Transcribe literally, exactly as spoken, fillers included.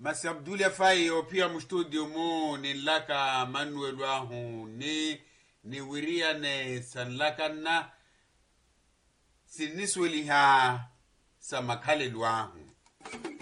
Masi Abdul Fai opia mu studio mo ni laka Manuel wahu ni ni wiria ne san laka na sinisweli ha sa makale wahu